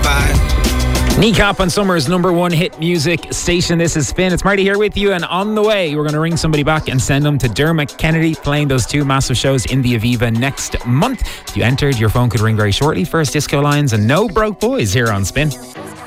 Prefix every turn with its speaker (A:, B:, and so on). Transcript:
A: Kneecap on Summer's #1 hit music station. This is Finn. It's Marty here with you, and on the way we're going to ring somebody back and send them to Dermot Kennedy, playing those 2 massive shows in the Aviva next month. If you entered, your phone could ring very shortly. First Disco Lines and No Broke Boys here on Spin.